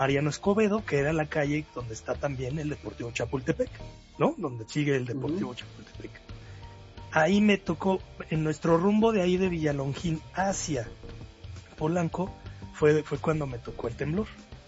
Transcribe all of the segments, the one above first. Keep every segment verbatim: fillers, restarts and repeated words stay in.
Mariano Escobedo, que era la calle donde está también el Deportivo Chapultepec, ¿no? Donde sigue el Deportivo uh-huh. Chapultepec. Ahí me tocó, en nuestro rumbo de ahí de Villalongín hacia Polanco, fue, fue cuando me tocó el temblor.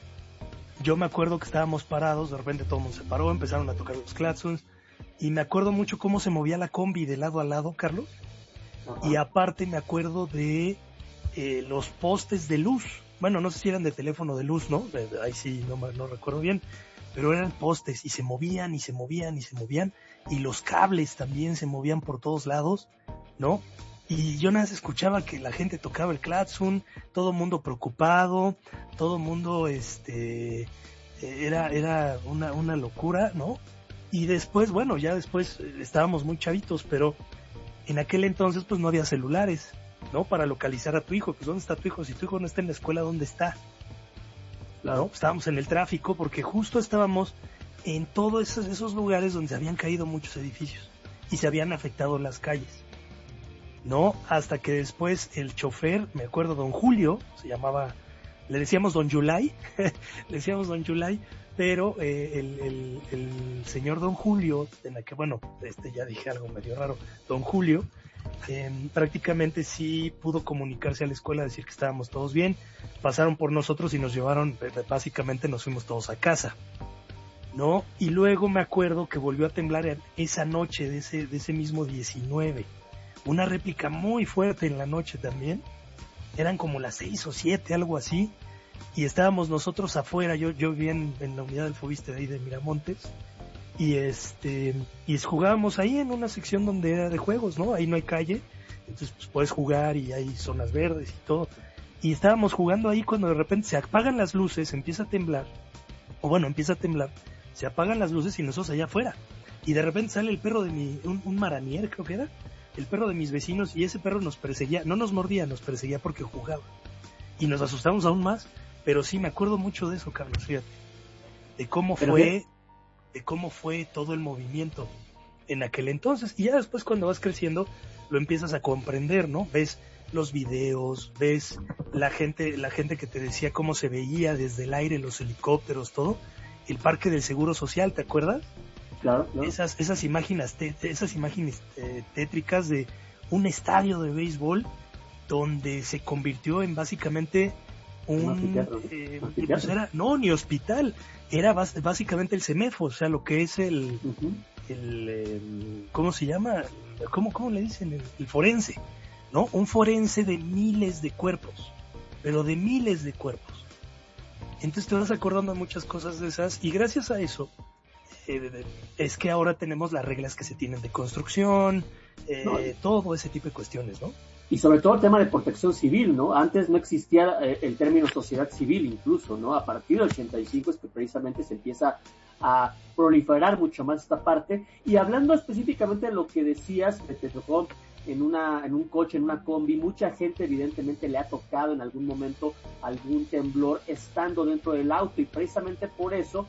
Yo me acuerdo que estábamos parados, de repente todo el mundo se paró, empezaron a tocar los claxons, y me acuerdo mucho cómo se movía la combi de lado a lado, Carlos, uh-huh. y aparte me acuerdo de eh, los postes de luz, bueno, no sé si eran de teléfono de luz, ¿no? De, de, ahí sí, no, no recuerdo bien, pero eran postes, y se movían, y se movían, y se movían, y los cables también se movían por todos lados, ¿no? Y yo nada más escuchaba que la gente tocaba el claxon, todo el mundo preocupado, todo el mundo, este, era, era una, una locura, ¿no? Y después, bueno, ya después estábamos muy chavitos, pero en aquel entonces pues no había celulares, ¿no? Para localizar a tu hijo, pues ¿dónde está tu hijo? Si tu hijo no está en la escuela, ¿dónde está? ¿No? Estábamos en el tráfico porque justo estábamos en todos esos, esos lugares donde se habían caído muchos edificios y se habían afectado las calles. No, hasta que después el chofer, me acuerdo, don Julio, se llamaba, le decíamos don Yulay, le decíamos don Yulay, pero eh, el, el, el señor don Julio, en la que, bueno, este ya dije algo medio raro, don Julio, eh, prácticamente sí pudo comunicarse a la escuela, decir que estábamos todos bien, pasaron por nosotros y nos llevaron, básicamente nos fuimos todos a casa, ¿no? Y luego me acuerdo que volvió a temblar esa noche de ese, de ese mismo diecinueve, una réplica muy fuerte en la noche también, eran como las seis o siete, algo así, y estábamos nosotros afuera, yo yo vivía en, en la unidad del Fobiste de ahí de Miramontes, y este y jugábamos ahí en una sección donde era de juegos, ¿no? Ahí no hay calle, entonces pues puedes jugar y hay zonas verdes y todo, y estábamos jugando ahí cuando de repente se apagan las luces, empieza a temblar, o bueno, empieza a temblar, se apagan las luces y nosotros allá afuera, y de repente sale el perro de mi, un, un maranier creo que era, el perro de mis vecinos, y ese perro nos perseguía, no nos mordía, nos perseguía porque jugaba, y nos asustamos aún más, pero sí me acuerdo mucho de eso, Carlos, fíjate, de cómo fue, qué? de cómo fue todo el movimiento en aquel entonces, y ya después cuando vas creciendo, lo empiezas a comprender, ¿no? Ves los videos, ves la gente, la gente que te decía cómo se veía desde el aire, los helicópteros, todo, el parque del Seguro Social, ¿te acuerdas? Claro, claro. Esas, esas imágenes, te, esas imágenes eh, tétricas de un estadio de béisbol donde se convirtió en básicamente un, eh, pues era, no, ni hospital, era bas, básicamente el CEMEFO, o sea, lo que es el, uh-huh. el, el, ¿cómo se llama? ¿Cómo, cómo le dicen? El, el forense, ¿no? Un forense de miles de cuerpos, pero de miles de cuerpos. Entonces te vas acordando de muchas cosas de esas, y gracias a eso, Eh, es que ahora tenemos las reglas que se tienen de construcción, eh, no, todo ese tipo de cuestiones, ¿no? Y sobre todo el tema de protección civil, ¿no? Antes no existía eh, el término sociedad civil incluso, ¿no? A partir del ochenta y cinco es que precisamente se empieza a proliferar mucho más esta parte. Y hablando específicamente de lo que decías, que te tocó en una en un coche, en una combi, mucha gente evidentemente le ha tocado en algún momento algún temblor estando dentro del auto, y precisamente por eso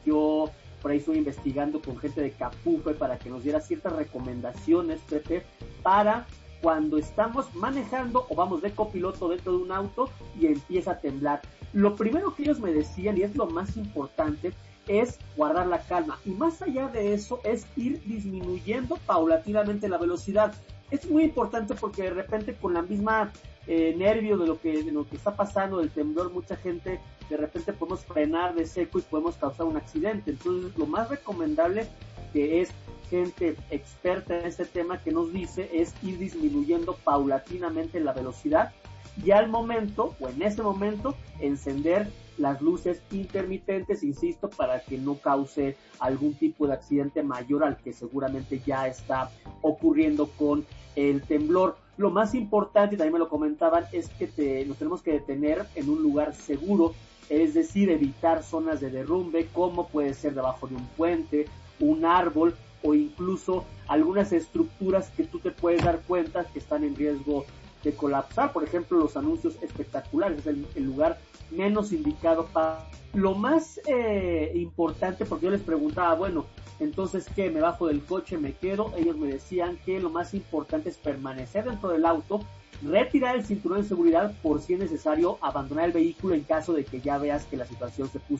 yo por ahí estoy investigando con gente de Capufe para que nos diera ciertas recomendaciones, Pepe, para cuando estamos manejando o vamos de copiloto dentro de un auto y empieza a temblar. Lo primero que ellos me decían, y es lo más importante, es guardar la calma, y más allá de eso es ir disminuyendo paulatinamente la velocidad. Es muy importante porque de repente con la misma eh, nervio de lo que de lo que está pasando, del temblor, mucha gente de repente podemos frenar de seco y podemos causar un accidente. Entonces lo más recomendable, que es gente experta en este tema que nos dice, es ir disminuyendo paulatinamente la velocidad, y al momento o en ese momento encender las luces intermitentes, insisto, para que no cause algún tipo de accidente mayor al que seguramente ya está ocurriendo con el temblor. Lo más importante, y también me lo comentaban, es que te, nos tenemos que detener en un lugar seguro, es decir, evitar zonas de derrumbe, como puede ser debajo de un puente, un árbol, o incluso algunas estructuras que tú te puedes dar cuenta que están en riesgo de colapsar. Por ejemplo, los anuncios espectaculares es el, el lugar menos indicado para... Lo más eh, importante, porque yo les preguntaba, bueno, entonces, ¿qué? ¿Me bajo del coche? ¿Me quedo? Ellos me decían que lo más importante es permanecer dentro del auto, retirar el cinturón de seguridad por si es necesario, abandonar el vehículo en caso de que ya veas que la situación se puso